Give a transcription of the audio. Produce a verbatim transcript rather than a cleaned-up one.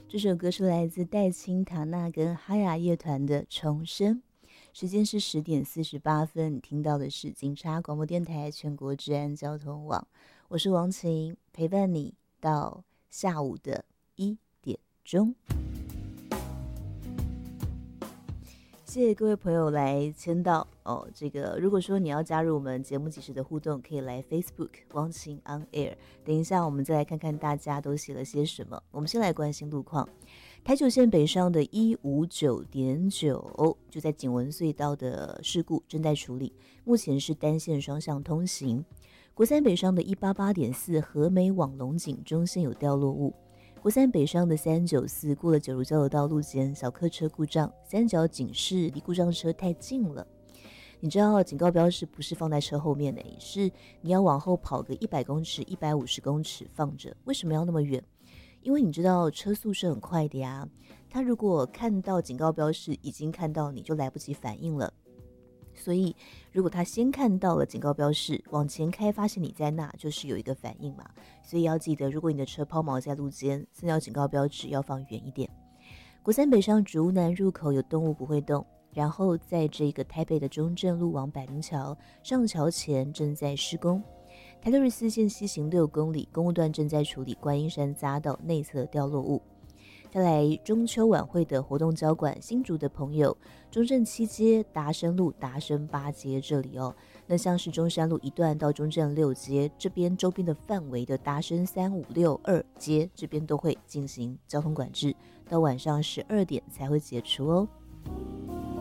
这首歌是来自戴青塔纳跟哈雅乐团的《重生》。时间是十点四十八分，你听到的是警察广播电台全国治安交通网，我是王晴，陪伴你到下午的一点钟。谢谢各位朋友来签到哦。这个如果说你要加入我们节目即时的互动，可以来 Facebook 王晴 On Air。等一下我们再来看看大家都写了些什么。我们先来关心路况。台九线北上的一五九点九就在景文隧道的事故正在处理，目前是单线双向通行。国三北上的一八八点四和美往龙井中线有掉落物。国三北上的三九四过了九如交流道路间，小客车故障，三角警示离故障车太近了。你知道警告标示不是放在车后面的，是你要往后跑个一百公尺、一百五十公尺放着。为什么要那么远？因为你知道车速是很快的呀，他如果看到警告标示已经看到你，就来不及反应了。所以如果他先看到了警告标示往前开，发现你在那，就是有一个反应嘛。所以要记得，如果你的车抛锚在路肩，三角警告标志要放远一点。国三北上竹南入口有动物不会动，然后在这个台北的中正路往百灵桥上桥前正在施工。台六十四线西行六公里，公务段正在处理观音山匝道内侧掉落物。再来中秋晚会的活动交馆，新竹的朋友，中正七街、达生路、达生八街这里哦，那像是中山路一段到中正六街这边周边的范围的达生三五六二街这边都会进行交通管制，到晚上十二点才会解除哦。